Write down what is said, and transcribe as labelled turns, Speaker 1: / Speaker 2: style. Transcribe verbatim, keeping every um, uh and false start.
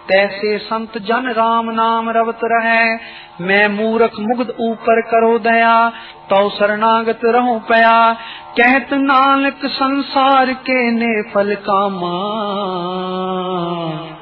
Speaker 1: तैसे संत जन राम नाम रवत रहे। मैं मूर्ख मुग्ध ऊपर करो दया, तो शरणागत रहो पया। कहत नानक संसार के ने फल कामा,